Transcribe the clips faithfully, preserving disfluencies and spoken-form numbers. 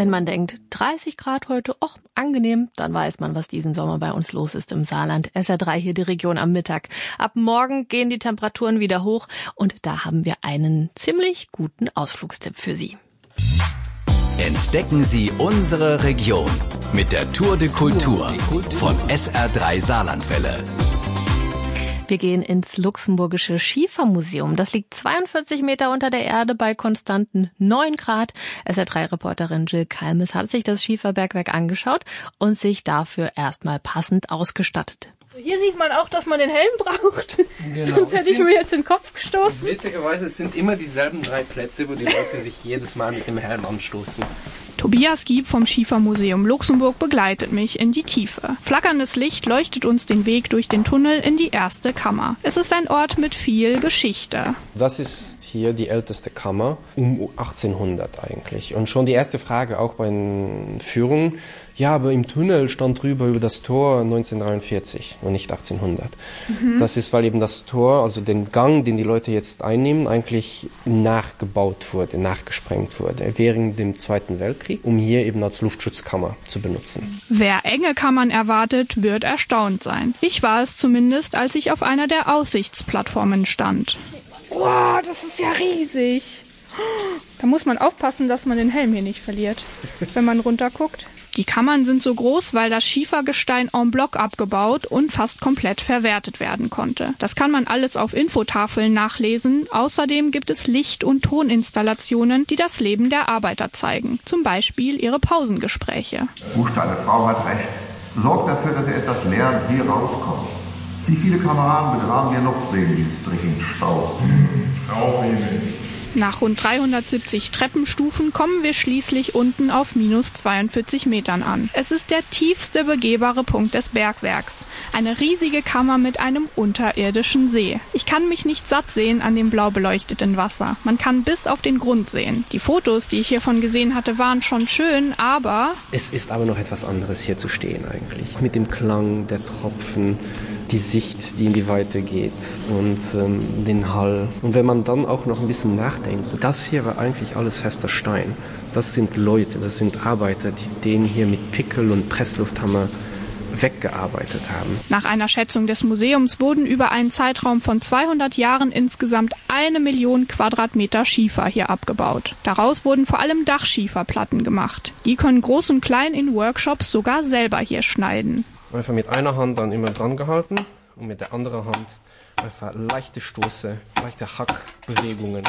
Wenn man denkt, dreißig Grad heute, och, angenehm, dann weiß man, was diesen Sommer bei uns los ist im Saarland. S R drei hier die Region am Mittag. Ab morgen gehen die Temperaturen wieder hoch und da haben wir einen ziemlich guten Ausflugstipp für Sie. Entdecken Sie unsere Region mit der Tour de Kultur von S R drei Saarlandwelle. Wir gehen ins Luxemburgische Schiefermuseum. Das liegt zweiundvierzig Meter unter der Erde bei konstanten neun Grad. S R drei Reporterin Jill Kalmes hat sich das Schieferbergwerk angeschaut und sich dafür erstmal passend ausgestattet. Hier sieht man auch, dass man den Helm braucht. Genau. Sonst hätte ich mir jetzt in den Kopf gestoßen. Witzigerweise, es sind immer dieselben drei Plätze, wo die Leute sich jedes Mal mit dem Helm anstoßen. Tobias Gieb vom Schiefermuseum Luxemburg begleitet mich in die Tiefe. Flackerndes Licht leuchtet uns den Weg durch den Tunnel in die erste Kammer. Es ist ein Ort mit viel Geschichte. Das ist hier die älteste Kammer, um achtzehnhundert eigentlich. Und schon die erste Frage auch bei den Führungen. Ja, aber im Tunnel stand drüber über das Tor neunzehnhundertdreiundvierzig und nicht achtzehnhundert. Mhm. Das ist, weil eben das Tor, also den Gang, den die Leute jetzt einnehmen, eigentlich nachgebaut wurde, nachgesprengt wurde während dem Zweiten Weltkrieg, um hier eben als Luftschutzkammer zu benutzen. Wer enge Kammern erwartet, wird erstaunt sein. Ich war es zumindest, als ich auf einer der Aussichtsplattformen stand. Wow, das ist ja riesig. Da muss man aufpassen, dass man den Helm hier nicht verliert, wenn man runterguckt. Die Kammern sind so groß, weil das Schiefergestein en bloc abgebaut und fast komplett verwertet werden konnte. Das kann man alles auf Infotafeln nachlesen. Außerdem gibt es Licht- und Toninstallationen, die das Leben der Arbeiter zeigen. Zum Beispiel ihre Pausengespräche. Buchstabe, Frau hat recht. Sorgt dafür, dass ihr etwas Lärm hier rauskommt. Wie viele Kameraden begraben wir noch seelisch durch den Stau? Stau wenig. Nach rund dreihundertsiebzig Treppenstufen kommen wir schließlich unten auf minus zweiundvierzig Metern an. Es ist der tiefste begehbare Punkt des Bergwerks. Eine riesige Kammer mit einem unterirdischen See. Ich kann mich nicht satt sehen an dem blau beleuchteten Wasser. Man kann bis auf den Grund sehen. Die Fotos, die ich hiervon gesehen hatte, waren schon schön, aber... Es ist aber noch etwas anderes, hier zu stehen eigentlich. Mit dem Klang der Tropfen, die Sicht, die in die Weite geht und ähm, den Hall. Und wenn man dann auch noch ein bisschen nachdenkt, das hier war eigentlich alles fester Stein. Das sind Leute, das sind Arbeiter, die den hier mit Pickel und Presslufthammer weggearbeitet haben. Nach einer Schätzung des Museums wurden über einen Zeitraum von zweihundert Jahren insgesamt eine Million Quadratmeter Schiefer hier abgebaut. Daraus wurden vor allem Dachschieferplatten gemacht. Die können groß und klein in Workshops sogar selber hier schneiden. Einfach mit einer Hand dann immer dran gehalten und mit der anderen Hand einfach leichte Stoße, leichte Hackbewegungen.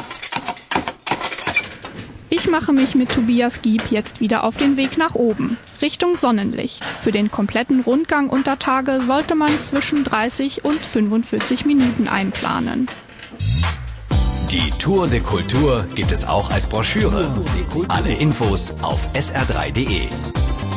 Ich mache mich mit Tobias Gieb jetzt wieder auf den Weg nach oben, Richtung Sonnenlicht. Für den kompletten Rundgang unter Tage sollte man zwischen dreißig und fünfundvierzig Minuten einplanen. Die Tour de Kultur gibt es auch als Broschüre. Alle Infos auf S R drei punkt de.